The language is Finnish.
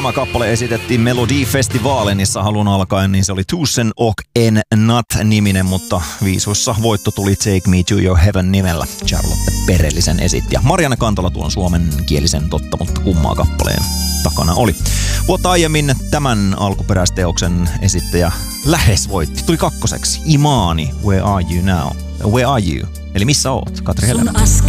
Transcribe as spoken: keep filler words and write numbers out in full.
Tämä kappale esitettiin Melodifestivalenissa halun alkaen, niin se oli Tusen och en natt-niminen, mutta viisuissa voitto tuli Take Me to Your Heaven nimellä. Charlotte Perellisen esitti. Ja Marianne Kantola tuon suomenkielisen totta, mutta kummaa kappaleen takana oli. Vuotta aiemmin tämän alkuperäisteoksen esittäjä lähes voitti. Tuli kakkoseksi. Imani, Where Are You Now? Where Are You? Eli missä oot, Katri Helena?